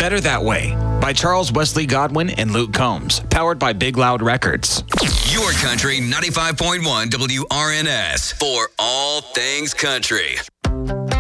Better That Way by Charles Wesley Godwin and Luke Combs. Powered by Big Loud Records. Your Country 95.1 WRNS for all things country.